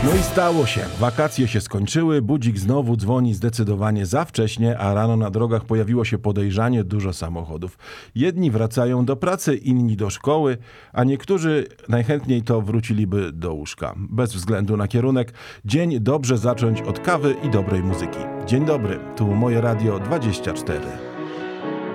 No i stało się. Wakacje się skończyły, budzik znowu dzwoni zdecydowanie za wcześnie, a rano na drogach pojawiło się podejrzanie dużo samochodów. Jedni wracają do pracy, inni do szkoły, a niektórzy najchętniej to wróciliby do łóżka. Bez względu na kierunek, dzień dobrze zacząć od kawy i dobrej muzyki. Dzień dobry, tu Moje Radio 24.